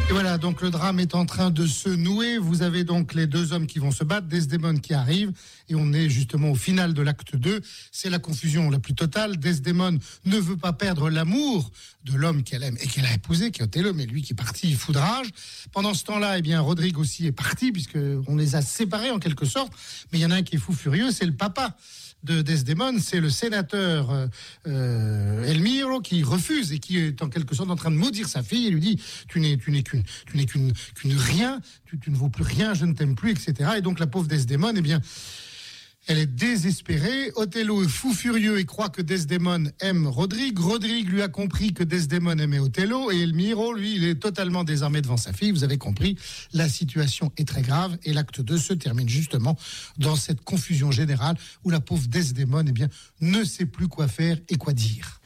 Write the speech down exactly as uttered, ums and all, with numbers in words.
Et voilà, donc le drame est en train de se nouer. Vous avez donc les deux hommes qui vont se battre, Desdémone qui arrive, et on est justement au final de l'acte deux. C'est la confusion la plus totale. Desdémone ne veut pas perdre l'amour de l'homme qu'elle aime et qu'elle a épousé, qui est Othello, mais lui qui est parti, il foudrage. Pendant ce temps-là, eh bien, Rodrigue aussi est parti, puisqu'on les a séparés en quelque sorte. Mais il y en a un qui est fou furieux, c'est le papa de Desdémone, c'est le sénateur euh, euh, Elmiro qui refuse et qui est en quelque sorte en train de maudire sa fille et lui dit tu n'es tu n'es qu'une tu n'es qu'une qu'une rien, tu, tu ne vaux plus rien, je ne t'aime plus, et cetera. Et donc la pauvre Desdémone, eh bien, elle est désespérée. Othello est fou furieux et croit que Desdémone aime Rodrigue. Rodrigue lui a compris que Desdémone aimait Othello. Et Elmiro, lui, il est totalement désarmé devant sa fille. Vous avez compris, la situation est très grave. Et l'acte deux se termine justement dans cette confusion générale où la pauvre Desdémone, eh bien, ne sait plus quoi faire et quoi dire.